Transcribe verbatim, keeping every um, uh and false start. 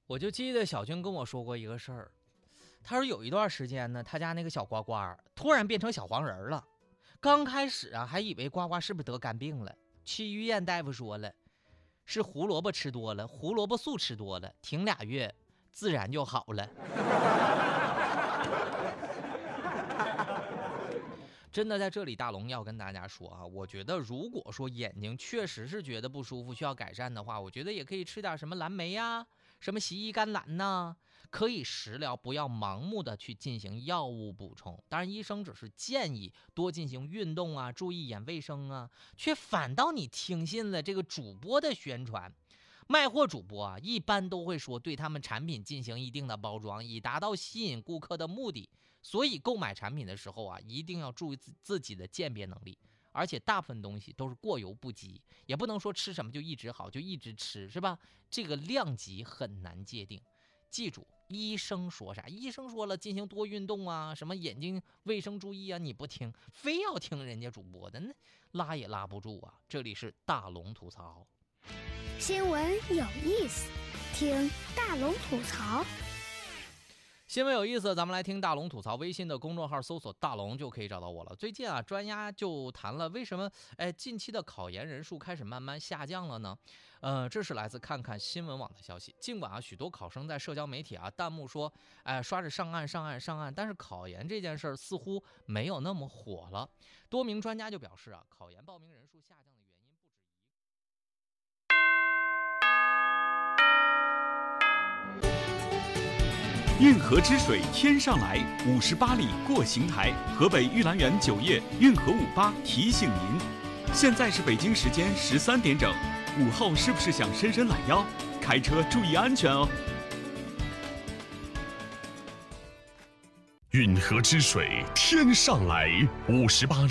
我就记得小军跟我说过一个事儿，他说有一段时间呢，他家那个小呱呱突然变成小黄人了。刚开始啊，还以为呱呱是不是得肝病了，去医院大夫说了，是胡萝卜吃多了，胡萝卜素吃多了，停俩月自然就好了。真的在这里，大龙要跟大家说啊，我觉得如果说眼睛确实是觉得不舒服，需要改善的话，我觉得也可以吃点什么蓝莓呀、啊，什么洗衣甘蓝呐，可以食疗，不要盲目的去进行药物补充。当然，医生只是建议多进行运动啊，注意眼卫生啊，却反倒你听信了这个主播的宣传。卖货主播啊，一般都会说对他们产品进行一定的包装，以达到吸引顾客的目的。所以购买产品的时候啊，一定要注意自己的鉴别能力。而且大部分东西都是过犹不及，也不能说吃什么就一直好，就一直吃，是吧？这个量级很难界定。记住，医生说啥？医生说了，进行多运动啊，什么眼睛卫生注意啊，你不听，非要听人家主播的，那拉也拉不住啊。这里是大龙吐槽。 新闻有意思，听大龙吐槽。 新闻有意思，咱们来听大龙吐槽。微信的公众号搜索大龙就可以找到我了。最近啊，专家就谈了为什么哎近期的考研人数开始慢慢下降了呢？呃，这是来自看看新闻网的消息。尽管啊，许多考生在社交媒体啊弹幕说，哎刷着上岸上岸上岸，但是考研这件事儿似乎没有那么火了。多名专家就表示啊，考研报名人数下降的原因不止一个。 运河之水天上来，五十八里过邢台。河北玉兰园酒业运河五八提醒您，现在是北京时间十三点整，午后是不是想伸伸懒腰？开车注意安全哦。 运河之水天上来，五十八里。